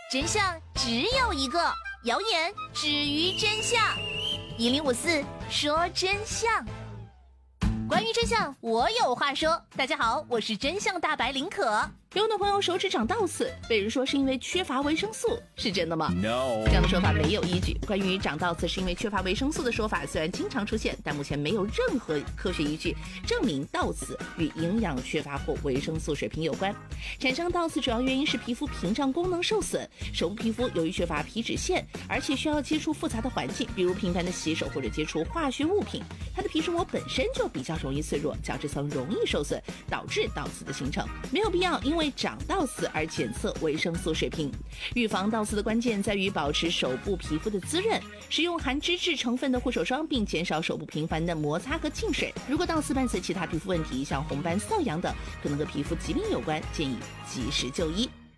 真相只有一个，谣言止于真相。1054说真相。关于真相，我有话说。大家好，我是真相大白林可。有很多朋友手指长倒刺，被人说是因为缺乏维生素，是真的吗 ？No， 这样的说法没有依据。关于长倒刺是因为缺乏维生素的说法，虽然经常出现，但目前没有任何科学依据证明倒刺与营养缺乏或维生素水平有关。产生倒刺主要原因是皮肤屏障功能受损。手部皮肤由于缺乏皮脂腺，而且需要接触复杂的环境，比如频繁的洗手或者接触化学物品，它的皮脂膜本身就比较容易脆弱，角质层容易受损，导致倒刺的形成。没有必要因为长倒刺而检测维生素水平。预防倒刺的关键在于保持手部皮肤的滋润，使用含脂质成分的护手霜，并减少手部频繁的摩擦和浸水。如果倒刺伴随其他皮肤问题，像红斑、瘙痒等，可能和皮肤疾病有关，建议及时就医。